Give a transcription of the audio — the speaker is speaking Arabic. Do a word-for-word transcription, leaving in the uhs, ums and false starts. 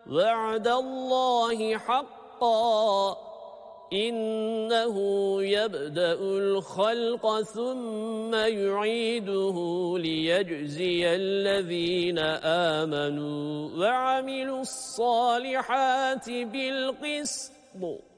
وعد الله حقا إنه يبدأ الخلق ثم يعيده ليجزي الذين آمنوا وعملوا الصالحات بالقسط